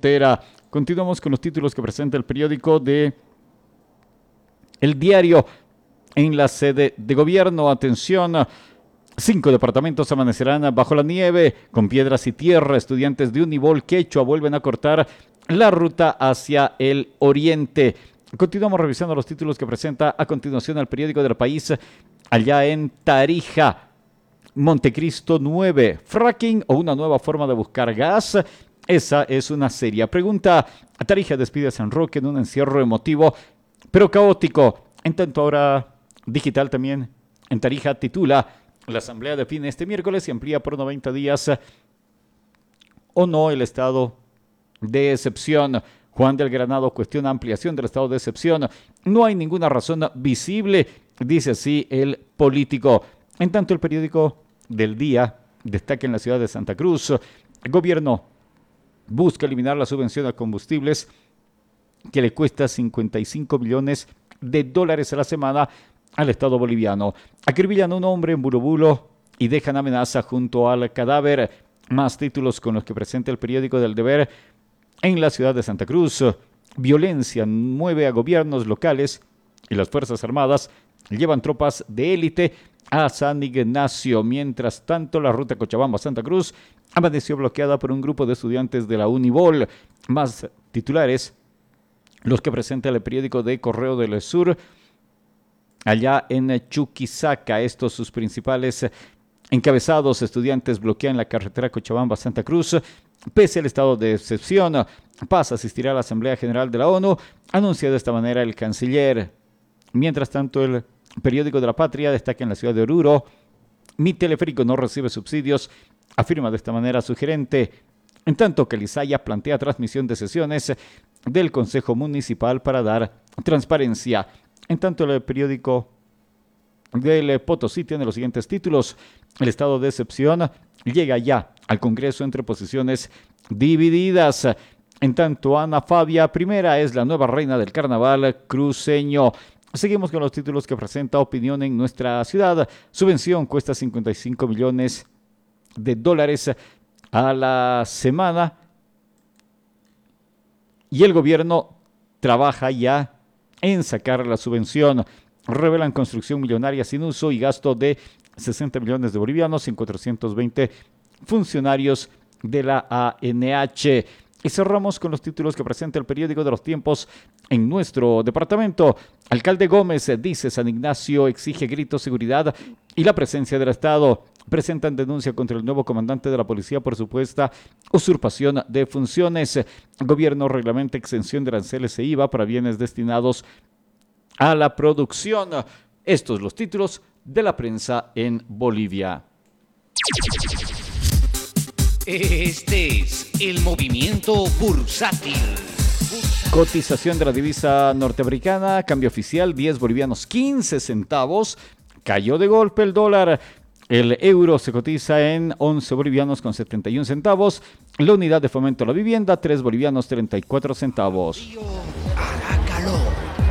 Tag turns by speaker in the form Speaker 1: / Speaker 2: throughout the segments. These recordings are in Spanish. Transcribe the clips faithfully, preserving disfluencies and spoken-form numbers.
Speaker 1: frontera. Continuamos con los títulos que presenta el periódico de El Diario. En la sede de gobierno, atención, cinco departamentos amanecerán bajo la nieve, con piedras y tierra. Estudiantes de Unibol Quechua vuelven a cortar la ruta hacia el oriente. Continuamos revisando los títulos que presenta a continuación el periódico del País. Allá en Tarija, Montecristo nueve, fracking o una nueva forma de buscar gas. Esa es una seria pregunta. Tarija despide a San Roque en un encierro emotivo, pero caótico. En tanto, ahora Digital también en Tarija titula: la asamblea define este miércoles y amplía por noventa días o no el estado de excepción. Juan del Granado cuestiona ampliación del estado de excepción. No hay ninguna razón visible, dice así el político. En tanto, el periódico del día destaca en la ciudad de Santa Cruz: el gobierno busca eliminar la subvención a combustibles que le cuesta cincuenta y cinco millones de dólares a la semana al Estado boliviano. Acribillan a un hombre en Bulobulo y dejan amenaza junto al cadáver. Más títulos con los que presenta el periódico del Deber. En la ciudad de Santa Cruz, violencia mueve a gobiernos locales y las Fuerzas Armadas llevan tropas de élite a San Ignacio. Mientras tanto, la ruta Cochabamba-Santa Cruz amaneció bloqueada por un grupo de estudiantes de la Unibol. Más titulares, los que presenta el periódico de Correo del Sur. Allá en Chuquisaca, estos sus principales encabezados: estudiantes bloquean la carretera Cochabamba-Santa Cruz. Pese al estado de excepción, Paz asistirá a la Asamblea General de la ONU, anuncia de esta manera el canciller. Mientras tanto, el periódico de La Patria destaca en la ciudad de Oruro: mi teleférico no recibe subsidios, afirma de esta manera su gerente. En tanto, Calizaya plantea transmisión de sesiones del Consejo Municipal para dar transparencia. En tanto, el periódico del Potosí tiene los siguientes títulos: el estado de excepción llega ya al Congreso entre posiciones divididas. En tanto, Ana Fabia Primera es la nueva reina del carnaval cruceño. Seguimos con los títulos que presenta Opinión en nuestra ciudad. Subvención cuesta cincuenta y cinco millones de dólares a la semana y el gobierno trabaja ya en sacar la subvención. Revelan construcción millonaria sin uso y gasto de sesenta millones de bolivianos en cuatrocientos veinte funcionarios de la A N H. Y cerramos con los títulos que presenta el periódico de Los Tiempos en nuestro departamento. Alcalde Gómez dice: San Ignacio exige gritos, seguridad y la presencia del Estado. Presentan denuncia contra el nuevo comandante de la policía por supuesta usurpación de funciones. Gobierno reglamenta exención de aranceles e I V A para bienes destinados a la producción. Estos los títulos de la prensa en Bolivia.
Speaker 2: Este es el movimiento bursátil.
Speaker 1: Cotización de la divisa norteamericana, cambio oficial diez bolivianos quince centavos. Cayó de golpe el dólar. El euro se cotiza en once bolivianos con setenta y un centavos. La unidad de fomento a la vivienda, tres bolivianos treinta y cuatro centavos.
Speaker 2: Hará calor.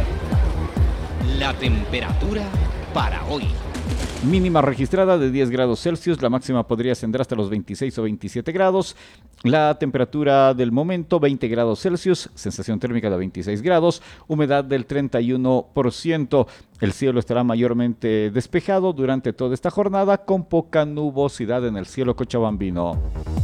Speaker 2: La temperatura para hoy:
Speaker 1: mínima registrada de diez grados Celsius, la máxima podría ascender hasta los veintiséis o veintisiete grados. La temperatura del momento, veinte grados Celsius, sensación térmica de veintiséis grados, humedad del treinta y uno por ciento. El cielo estará mayormente despejado durante toda esta jornada, con poca nubosidad en el cielo cochabambino.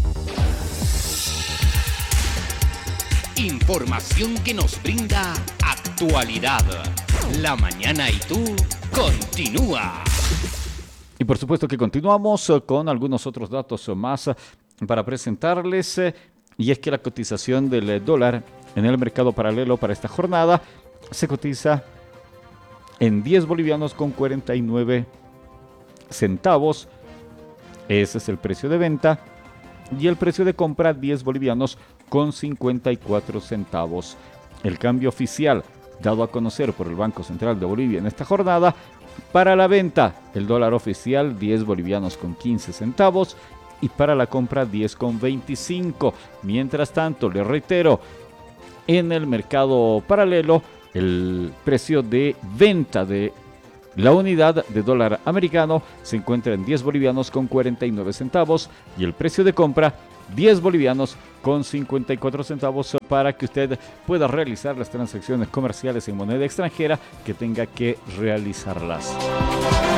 Speaker 2: Información que nos brinda actualidad. La mañana y tú continúa.
Speaker 1: Y por supuesto que continuamos con algunos otros datos más para presentarles. Y es que la cotización del dólar en el mercado paralelo para esta jornada se cotiza en diez bolivianos con cuarenta y nueve centavos. Ese es el precio de venta. Y el precio de compra, diez bolivianos con cincuenta y cuatro centavos. El cambio oficial dado a conocer por el Banco Central de Bolivia en esta jornada: para la venta, el dólar oficial diez bolivianos con quince centavos y para la compra diez con veinticinco. Mientras tanto, le reitero, en el mercado paralelo, el precio de venta de la unidad de dólar americano se encuentra en diez bolivianos con cuarenta y nueve centavos y el precio de compra diez bolivianos con cincuenta y cuatro centavos para que usted pueda realizar las transacciones comerciales en moneda extranjera que tenga que realizarlas.